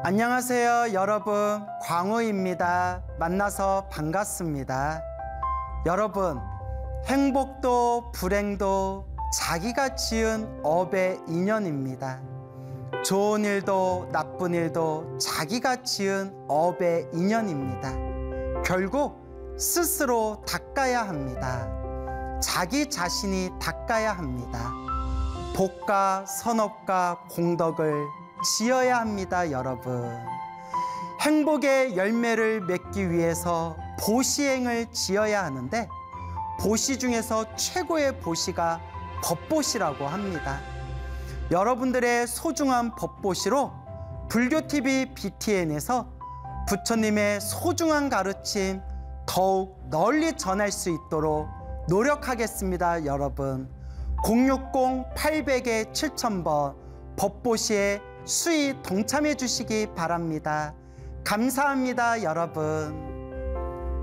안녕하세요, 여러분. 광우입니다. 만나서 반갑습니다. 여러분, 행복도 불행도 자기가 지은 업의 인연입니다. 좋은 일도 나쁜 일도 자기가 지은 업의 인연입니다. 결국 스스로 닦아야 합니다. 자기 자신이 닦아야 합니다. 복과 선업과 공덕을 지어야 합니다, 여러분. 행복의 열매를 맺기 위해서 보시행을 지어야 하는데, 보시 중에서 최고의 보시가 법보시라고 합니다. 여러분들의 소중한 법보시로 불교TV BTN에서 부처님의 소중한 가르침 더욱 널리 전할 수 있도록 노력하겠습니다, 여러분. 060-800-7000번 법보시에 수의 동참해 주시기 바랍니다. 감사합니다, 여러분.